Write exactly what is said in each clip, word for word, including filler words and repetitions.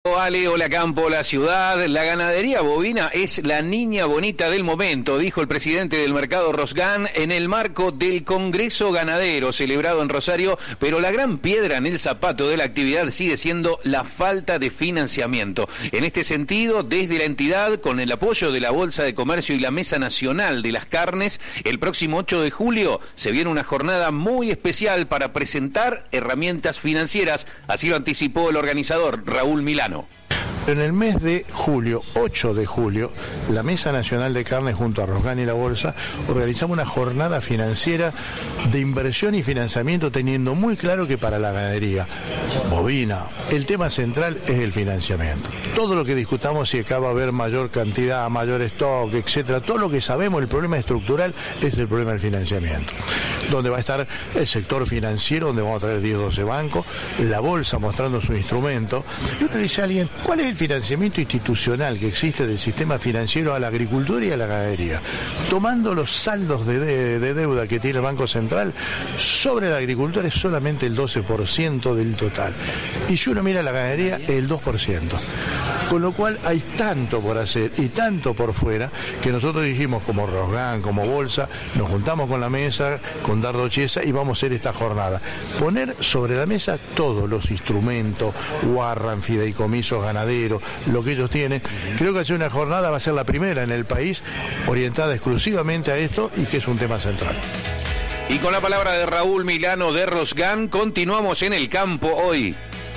Ale, hola campo, hola ciudad. La ganadería bovina es la niña bonita del momento, dijo el presidente del mercado Rosgan en el marco del Congreso Ganadero celebrado en Rosario, pero la gran piedra en el zapato de la actividad sigue siendo la falta de financiamiento. En este sentido, desde la entidad, con el apoyo de la Bolsa de Comercio y la Mesa Nacional de las Carnes, el próximo ocho de julio se viene una jornada muy especial para presentar herramientas financieras, así lo anticipó el organizador Raúl Milano. En el mes de julio, ocho de julio, la Mesa Nacional de Carnes junto a Rosgan y la Bolsa organizamos una jornada financiera de inversión y financiamiento, teniendo muy claro que para la ganadería bovina el tema central es el financiamiento. Todo lo que discutamos, si acá va a haber mayor cantidad, mayor stock, etcétera, todo lo que sabemos, el problema estructural es el problema del financiamiento. Donde va a estar el sector financiero, donde vamos a traer diez, doce bancos, la Bolsa mostrando su instrumento. Y usted dice a alguien, ¿cuál es el financiamiento institucional que existe del sistema financiero a la agricultura y a la ganadería? Tomando los saldos de, de, de deuda que tiene el Banco Central, sobre la agricultura es solamente el doce por ciento del total. Y si uno mira la ganadería, el dos por ciento. Con lo cual hay tanto por hacer y tanto por fuera que nosotros dijimos, como Rosgan, como Bolsa, nos juntamos con la mesa, con Dardo Chiesa, y vamos a hacer esta jornada. Poner sobre la mesa todos los instrumentos, Warran, fideicomisos ganaderos, lo que ellos tienen. Creo que hacer una jornada va a ser la primera en el país orientada exclusivamente a esto y que es un tema central. Y con la palabra de Raúl Milano de Rosgan, continuamos en el campo hoy.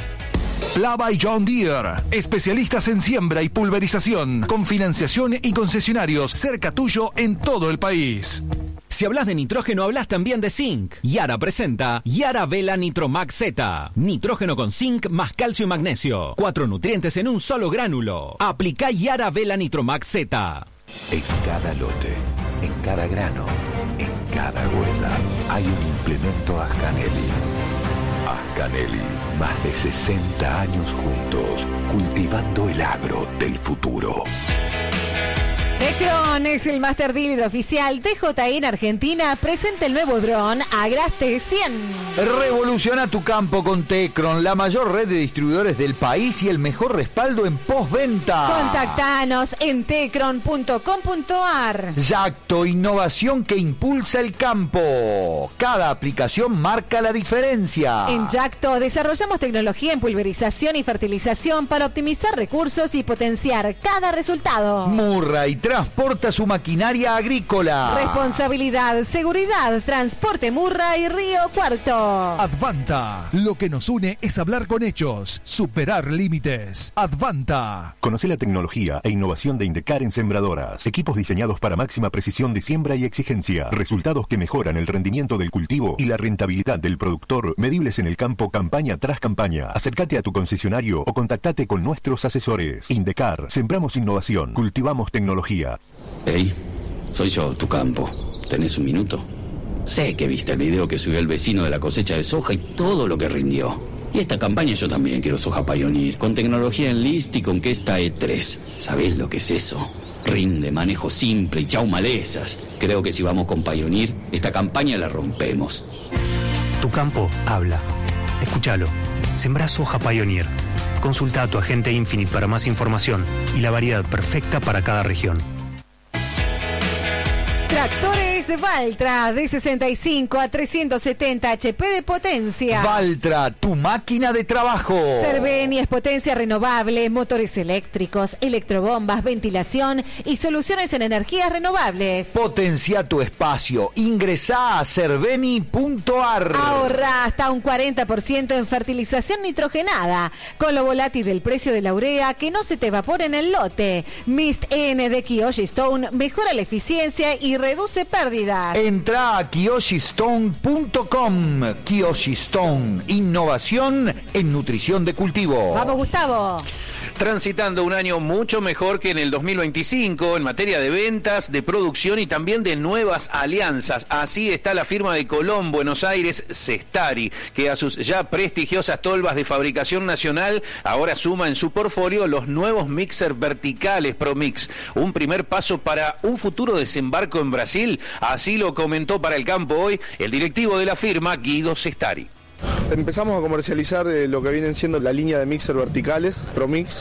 Plava y John Deere, especialistas en siembra y pulverización, con financiación y concesionarios cerca tuyo en todo el país. Si hablas de nitrógeno, hablas también de zinc. Yara presenta Yara Vela Nitromax Z. Nitrógeno con zinc más calcio y magnesio. Cuatro nutrientes en un solo gránulo. Aplica Yara Vela Nitromax Z. En cada lote, en cada grano, en cada huella, hay un implemento Ascanelli. Ascanelli, más de sesenta años juntos, cultivando el agro del futuro. Tecron es el Master Dealer oficial T J I en Argentina. Presenta el nuevo dron Agraste cien. Revoluciona tu campo con Tecron, la mayor red de distribuidores del país y el mejor respaldo en postventa. Contactanos en tecron punto com punto ar. Yacto, innovación que impulsa el campo. Cada aplicación marca la diferencia. En Yacto desarrollamos tecnología en pulverización y fertilización para optimizar recursos y potenciar cada resultado. Murray transporta su maquinaria agrícola. Responsabilidad, seguridad, transporte Murray y Río Cuarto. Advanta, lo que nos une es hablar con hechos, superar límites. Advanta. Conoce la tecnología e innovación de Indecar en sembradoras. Equipos diseñados para máxima precisión de siembra y exigencia. Resultados que mejoran el rendimiento del cultivo y la rentabilidad del productor, medibles en el campo campaña tras campaña. Acércate a tu concesionario o contactate con nuestros asesores. Indecar, sembramos innovación, cultivamos tecnología. Hey, soy yo, tu campo. ¿Tenés un minuto? Sé que viste el video que subió el vecino de la cosecha de soja y todo lo que rindió. Y esta campaña yo también quiero soja Pioneer, con tecnología Enlist y con que esta E tres. ¿Sabés lo que es eso? Rinde, manejo simple y chau malezas. Creo que si vamos con Pioneer, esta campaña la rompemos. Tu campo habla. Escúchalo. Sembrá soja Pioneer. Consulta a tu agente Infinite para más información y la variedad perfecta para cada región. Tractores Valtra de sesenta y cinco a trescientos setenta H P de potencia. Valtra, tu máquina de trabajo. Cerveni es potencia renovable, motores eléctricos, electrobombas, ventilación y soluciones en energías renovables. Potencia tu espacio. Ingresá a cerveni punto ar. Ahorra hasta un cuarenta por ciento en fertilización nitrogenada. Con lo volátil del precio de la urea, que no se te evapore en el lote. Mist N de Kiyoshi Stone mejora la eficiencia y reduce pérdidas. Entra a kiyoshi stone punto com. Kiyoshi Stone, innovación en nutrición de cultivo. Vamos, Gustavo. Transitando un año mucho mejor que en el dos mil veinticinco en materia de ventas, de producción y también de nuevas alianzas. Así está la firma de Colón, Buenos Aires, Cestari, que a sus ya prestigiosas tolvas de fabricación nacional ahora suma en su portfolio los nuevos mixer verticales ProMix. Un primer paso para un futuro desembarco en Brasil, así lo comentó para El Campo Hoy el directivo de la firma, Guido Cestari. Empezamos a comercializar eh, lo que vienen siendo la línea de mixer verticales, ProMix,